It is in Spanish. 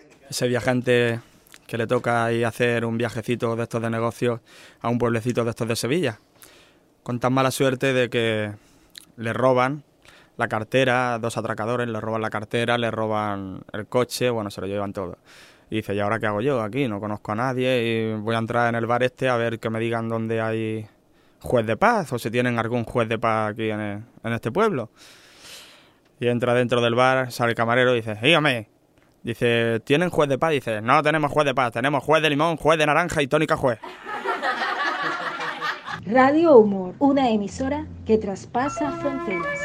Ese viajante que le toca ahí hacer un viajecito de estos de negocios a un pueblecito de estos de Sevilla, con tan mala suerte de que le roban la cartera, 2 atracadores, le roban la cartera, le roban el coche, bueno, se lo llevan todo. Y dice, ¿y ahora qué hago yo aquí? No conozco a nadie y voy a entrar en el bar este a ver que me digan dónde hay juez de paz o si tienen algún juez de paz aquí en este pueblo. Y entra dentro del bar, sale el camarero y dice, dígame. Dice, ¿tienen juez de paz? Dice, no tenemos juez de paz, tenemos juez de limón, juez de naranja y tónica juez. Radio Humor, una emisora que traspasa fronteras.